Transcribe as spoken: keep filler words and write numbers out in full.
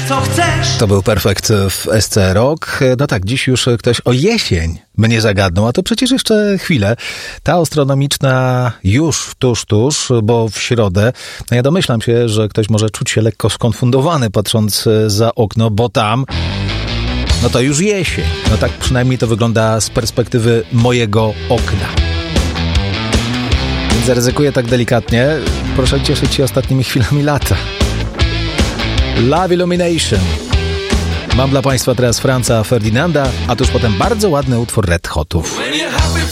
co chcesz. To był Perfekt w S C Rock. No tak, dziś już ktoś o jesień mnie zagadnął, a to przecież jeszcze chwilę. Ta astronomiczna już tuż, tuż, bo w środę. No ja domyślam się, że ktoś może czuć się lekko skonfundowany patrząc za okno, bo tam no to już jesień. No tak przynajmniej to wygląda z perspektywy mojego okna. Więc zaryzykuję tak delikatnie. Proszę cieszyć się ostatnimi chwilami lata. Love Illumination. Mam dla Państwa teraz Franza Ferdinanda, a tuż potem bardzo ładny utwór Red Hotów.